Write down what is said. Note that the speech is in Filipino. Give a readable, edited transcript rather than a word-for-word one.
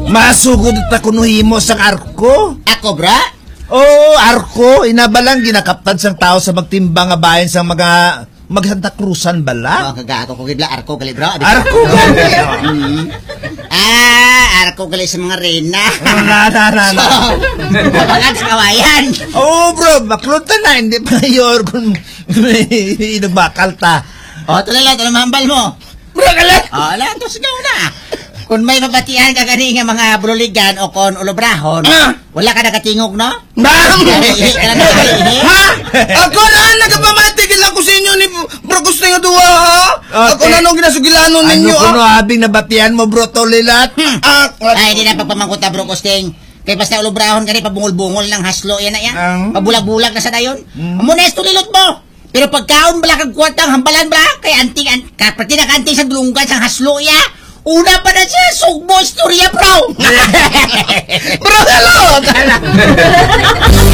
Masugod ta kunuhimo sang arko. Ako, bra? Oo, arko. Inabalang ginakaptan sang tao sa magtimbang nga bayan sang mga Santa Cruzan bala. Kagato ko gidla arko gali, bro. Arko gali. Arko gali sa mga reyna. Na. Kapagad sa kawayan. Oo, bro. Baklot na. Hindi pa yor kung nagbakal ta. Tulala, mahambal mo. Bro, gali. Ala, to sigaw na. Kung may mabatian ka gani nga mga bruligan o kon ulobrahon, wala ka nakatingog, no? Ma'am! Ha? Ako na, nagapamatigil ako sa inyo ni Bro Gusto nga duwa, ha? Ako na nung ginasugilanon ninyo, Ano kuno habing nabatian mo, Bro Tolilat? Ay, di na pagpamangkota, Bro Costing. Kaya basta ulobrahon ka rin, pabungol-bungol ng haslo, yan na yan. Pabulag-bulag na sa dayon. Amunes, tulilot mo! Pero pagkaon bala kag kwatang hambalan bra, kay anting, kapati na kanting sa dulunggan sa haslo, ya. Una pa na siya, sugbo istorya, bro! Bro, hello!